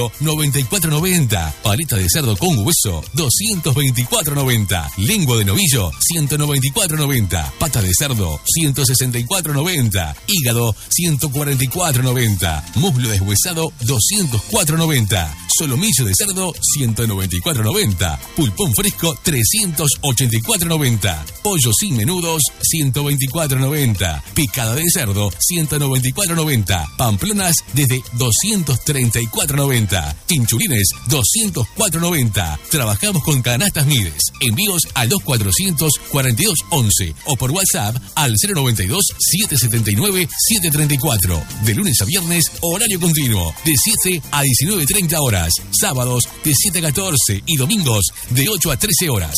94.90. Paleta de cerdo con hueso 224.90. Lengua de novillo 194.90. Pata de cerdo 164.90. Hígado 144.90. Muslo deshuesado 204.90. Solomillo de cerdo 194.90. Pulpón fresco 384.90. Pollo sin menudos 124.90. Picada de cerdo 194.90. Pamplonas desde 234.90. Chinchulines 204.90. Trabajamos con canastas Mides. Envíos al 2442-11 o por WhatsApp al 092-779-734. De lunes a viernes, horario continuo, de 7 a 19:30 horas. Sábados de 7 a 14 y domingos de 8 a 13 horas.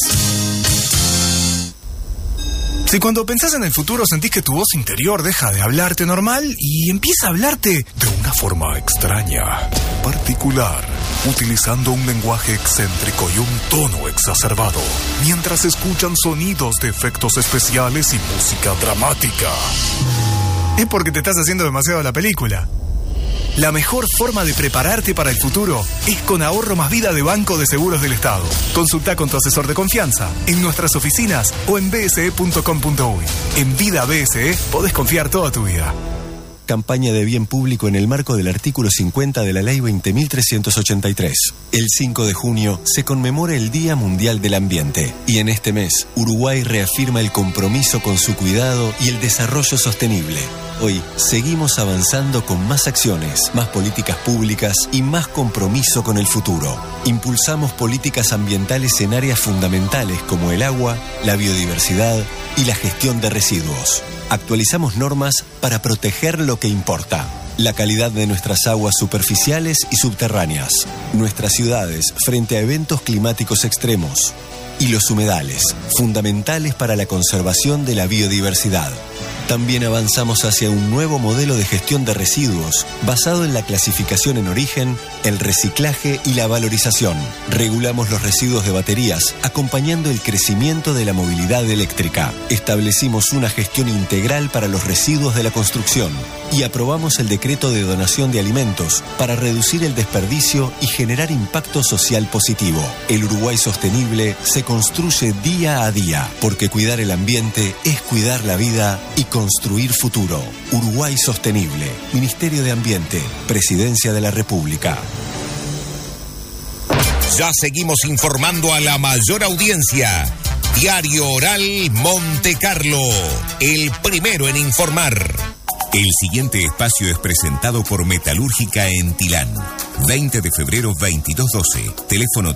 Si cuando pensás en el futuro sentís que tu voz interior deja de hablarte normal y empieza a hablarte de una forma extraña, particular, utilizando un lenguaje excéntrico y un tono exacerbado, mientras escuchan sonidos de efectos especiales y música dramática, es porque te estás haciendo demasiado la película. La mejor forma de prepararte para el futuro es con Ahorro Más Vida de Banco de Seguros del Estado. Consulta con tu asesor de confianza en nuestras oficinas o en bse.com.uy. En Vida BSE podés confiar toda tu vida. Campaña de bien público en el marco del artículo 50 de la Ley 20.383. El 5 de junio se conmemora el Día Mundial del Ambiente y en este mes Uruguay reafirma el compromiso con su cuidado y el desarrollo sostenible. Hoy seguimos avanzando con más acciones, más políticas públicas y más compromiso con el futuro. Impulsamos políticas ambientales en áreas fundamentales como el agua, la biodiversidad y la gestión de residuos. Actualizamos normas para proteger lo que importa. La calidad de nuestras aguas superficiales y subterráneas. Nuestras ciudades frente a eventos climáticos extremos. Y los humedales, fundamentales para la conservación de la biodiversidad. También avanzamos hacia un nuevo modelo de gestión de residuos basado en la clasificación en origen, el reciclaje y la valorización. Regulamos los residuos de baterías, acompañando el crecimiento de la movilidad eléctrica. Establecimos una gestión integral para los residuos de la construcción y aprobamos el decreto de donación de alimentos para reducir el desperdicio y generar impacto social positivo. El Uruguay sostenible se construye día a día, porque cuidar el ambiente es cuidar la vida y construir futuro. Uruguay Sostenible. Ministerio de Ambiente. Presidencia de la República. Ya seguimos informando a la mayor audiencia. Diario Oral Monte Carlo. El primero en informar. El siguiente espacio es presentado por Metalúrgica en Tilán. 20 de febrero 2212. Teléfono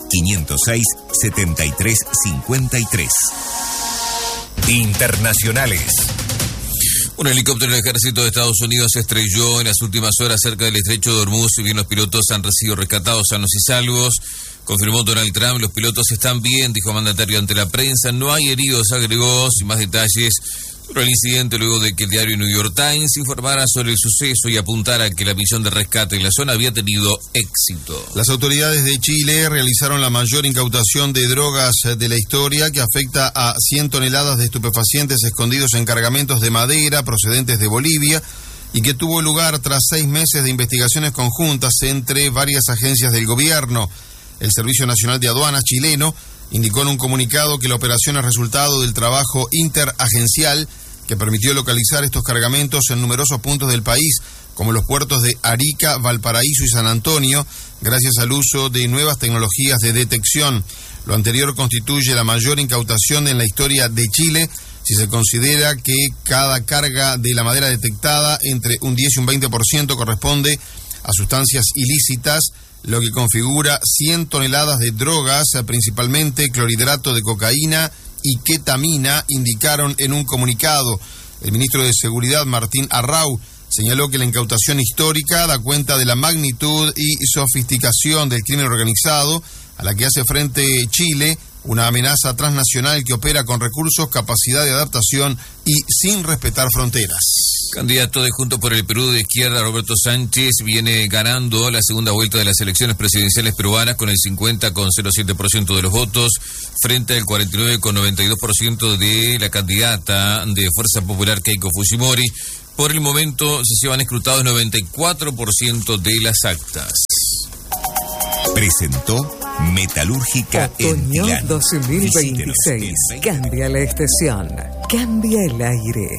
2-506-7353. Internacionales. Un helicóptero del ejército de Estados Unidos se estrelló en las últimas horas cerca del estrecho de Hormuz. Si bien los pilotos han sido rescatados sanos y salvos, confirmó Donald Trump. Los pilotos están bien, dijo el mandatario ante la prensa. No hay heridos, agregó, sin más detalles sobre el incidente, luego de que el diario New York Times informara sobre el suceso y apuntara que la misión de rescate en la zona había tenido éxito. Las autoridades de Chile realizaron la mayor incautación de drogas de la historia, que afecta a 100 toneladas de estupefacientes escondidos en cargamentos de madera procedentes de Bolivia y que tuvo lugar tras 6 meses de investigaciones conjuntas entre varias agencias del gobierno. El Servicio Nacional de Aduanas chileno indicó en un comunicado que la operación es resultado del trabajo interagencial que permitió localizar estos cargamentos en numerosos puntos del país, como los puertos de Arica, Valparaíso y San Antonio, gracias al uso de nuevas tecnologías de detección. Lo anterior constituye la mayor incautación en la historia de Chile, si se considera que cada carga de la madera detectada, entre un 10 y un 20%, corresponde a sustancias ilícitas, lo que configura 100 toneladas de drogas, principalmente clorhidrato de cocaína y ketamina, indicaron en un comunicado. El ministro de Seguridad, Martín Arrau, señaló que la incautación histórica da cuenta de la magnitud y sofisticación del crimen organizado a la que hace frente Chile, una amenaza transnacional que opera con recursos, capacidad de adaptación y sin respetar fronteras. Candidato de Juntos por el Perú de izquierda, Roberto Sánchez, viene ganando la segunda vuelta de las elecciones presidenciales peruanas con el 50,07% de los votos, frente al 49,92% de la candidata de Fuerza Popular, Keiko Fujimori. Por el momento se llevan escrutados 94% de las actas. Presentó Metalúrgica en Otoño Tilán. 2026. Cambia la estación. Cambia el aire.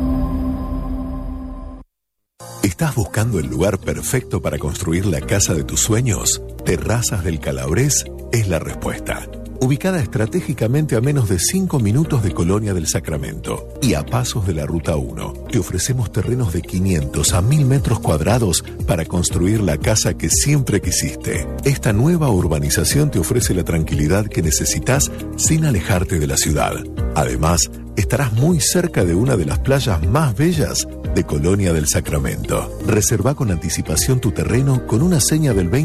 ¿Estás buscando el lugar perfecto para construir la casa de tus sueños? Terrazas del Calabrés es la respuesta. Ubicada estratégicamente a menos de 5 minutos de Colonia del Sacramento y a pasos de la Ruta 1, te ofrecemos terrenos de 500 a 1000 metros cuadrados para construir la casa que siempre quisiste. Esta nueva urbanización te ofrece la tranquilidad que necesitas sin alejarte de la ciudad. Además, estarás muy cerca de una de las playas más bellas de Colonia del Sacramento. Reserva con anticipación tu terreno con una seña del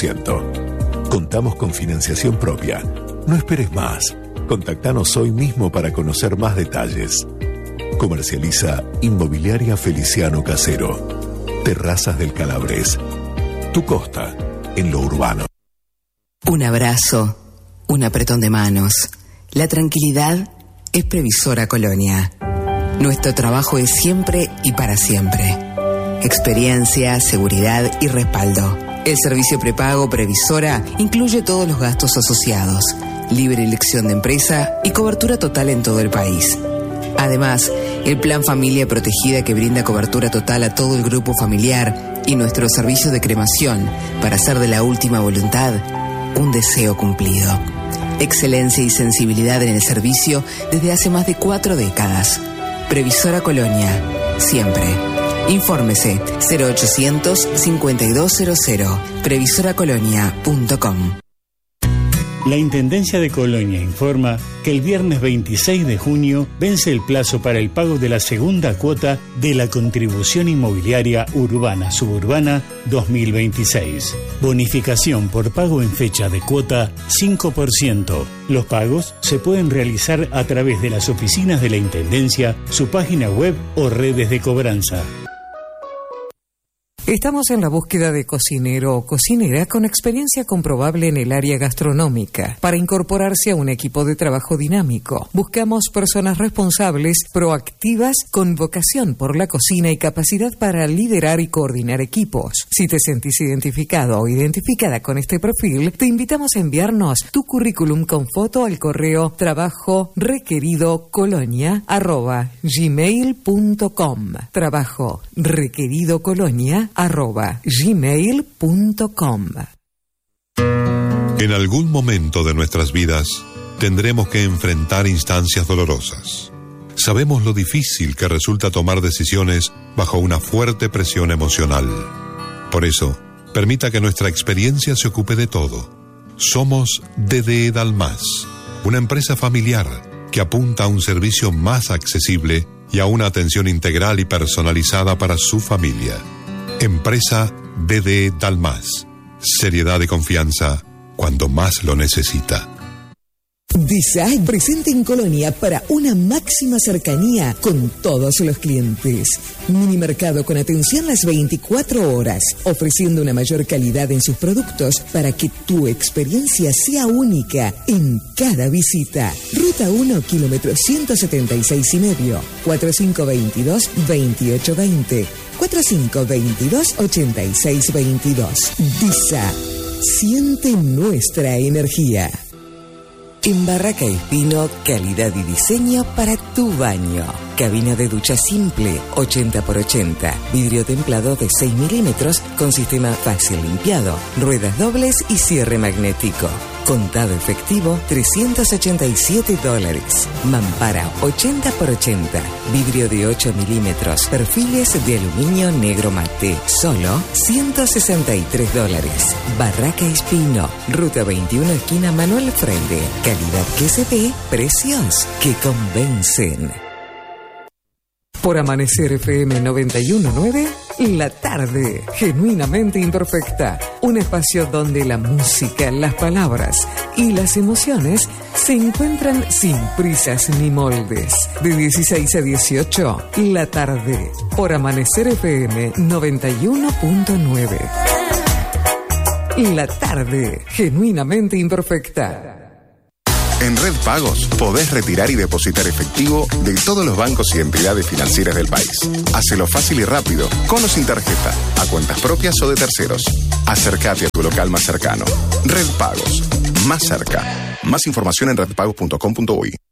20%. Contamos con financiación propia. No esperes más. Contactanos hoy mismo para conocer más detalles. Comercializa Inmobiliaria Feliciano Casero. Terrazas del Calabrés. Tu costa, en lo urbano. Un abrazo, un apretón de manos. La tranquilidad es Previsora Colonia. Nuestro trabajo es siempre y para siempre. Experiencia, seguridad y respaldo. El servicio prepago Previsora incluye todos los gastos asociados, libre elección de empresa y cobertura total en todo el país. Además, el Plan Familia Protegida que brinda cobertura total a todo el grupo familiar y nuestro servicio de cremación para hacer de la última voluntad un deseo cumplido. Excelencia y sensibilidad en el servicio desde hace más de 4 décadas. Previsora Colonia, siempre. Infórmese 0800 5200 previsoracolonia.com. La Intendencia de Colonia informa que el viernes 26 de junio vence el plazo para el pago de la segunda cuota de la Contribución Inmobiliaria Urbana Suburbana 2026. Bonificación por pago en fecha de cuota 5%. Los pagos se pueden realizar a través de las oficinas de la Intendencia, su página web o redes de cobranza. Estamos en la búsqueda de cocinero o cocinera con experiencia comprobable en el área gastronómica para incorporarse a un equipo de trabajo dinámico. Buscamos personas responsables, proactivas, con vocación por la cocina y capacidad para liderar y coordinar equipos. Si te sentís identificado o identificada con este perfil, te invitamos a enviarnos tu currículum con foto al correo trabajorequeridocolonia@gmail.com. trabajorequeridocolonia@gmail.com. En algún momento de nuestras vidas tendremos que enfrentar instancias dolorosas. Sabemos lo difícil que resulta tomar decisiones bajo una fuerte presión emocional. Por eso, permita que nuestra experiencia se ocupe de todo. Somos DDE Dalmas, una empresa familiar que apunta a un servicio más accesible y a una atención integral y personalizada para su familia. Empresa DDE Dalmas. Seriedad y confianza cuando más lo necesita. Design presente en Colonia para una máxima cercanía con todos los clientes. Minimercado con atención las 24 horas, ofreciendo una mayor calidad en sus productos para que tu experiencia sea única en cada visita. Ruta 1, kilómetro 176,5, 4522-2820, 4522-8622. DISA, siente nuestra energía. En Barraca Espino, calidad y diseño para tu baño. Cabina de ducha simple, 80x80. Vidrio templado de 6 milímetros con sistema fácil limpiado. Ruedas dobles y cierre magnético. Contado efectivo, $387. Mampara, 80x80. Vidrio de 8 milímetros. Perfiles de aluminio negro mate. Solo $163. Barraca Espino. Ruta 21, esquina Manuel Frende. Calidad que se ve, precios que convencen. Por Amanecer FM 91.9, la tarde, genuinamente imperfecta. Un espacio donde la música, las palabras y las emociones se encuentran sin prisas ni moldes. De 16 a 18, la tarde. Por Amanecer FM 91.9. La tarde, genuinamente imperfecta. En Red Pagos podés retirar y depositar efectivo de todos los bancos y entidades financieras del país. Hacelo fácil y rápido, con o sin tarjeta, a cuentas propias o de terceros. Acércate a tu local más cercano. Red Pagos, más cerca. Más información en redpagos.com.uy.